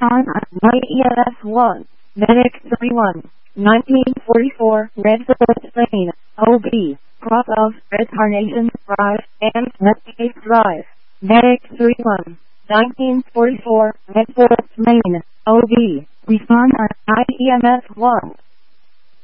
on YES 1, Medic 31, 1944, Redford, Spain, OB, crop of Red Carnation Drive and Metcalfe Drive, Medic 31, 1944, Redford, Spain, OB, respond on IEMS 1.